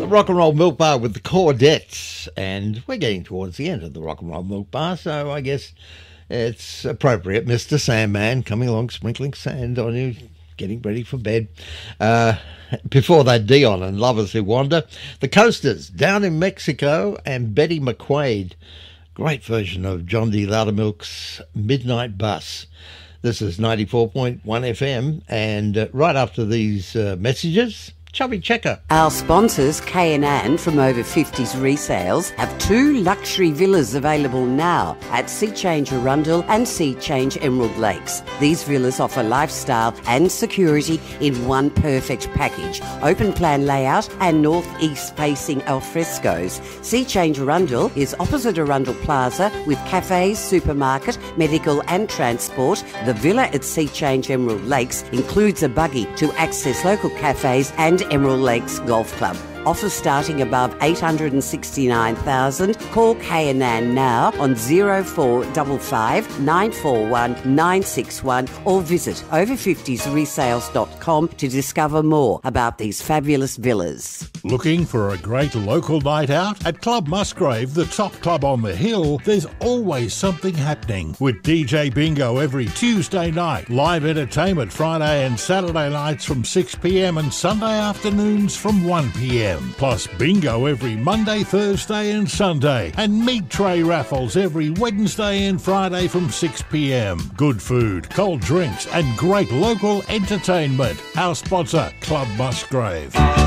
Rock and Roll Milk Bar with the Cordettes, and we're getting towards the end of the Rock and Roll Milk Bar, so I guess it's appropriate. Mr. Sandman coming along, sprinkling sand on you, getting ready for bed. Before that, Dion and Lovers Who Wander. The Coasters, Down in Mexico, and Betty McQuaid. Great version of John D. Loudermilk's Midnight Bus. This is 94.1 FM, and right after these messages, Chubby Checker. Our sponsors, K&N from Over 50s Resales, have 2 luxury villas available now at Sea Change Arundel and Sea Change Emerald Lakes. These villas offer lifestyle and security in one perfect package. Open plan layout and northeast facing alfrescos. Sea Change Arundel is opposite Arundel Plaza with cafes, supermarket, medical and transport. The villa at Sea Change Emerald Lakes includes a buggy to access local cafes and Emerald Lakes Golf Club. Offers starting above $869,000. Call K&N now on 0455 941 961 or visit over50sresales.com to discover more about these fabulous villas. Looking for a great local night out? At Club Musgrave, the top club on the hill, there's always something happening. With DJ Bingo every Tuesday night, live entertainment Friday and Saturday nights from 6 p.m. and Sunday afternoons from 1 p.m. Plus bingo every Monday, Thursday and Sunday. And meat tray raffles every Wednesday and Friday from 6 p.m. Good food, cold drinks and great local entertainment. Our sponsor, Club Musgrave.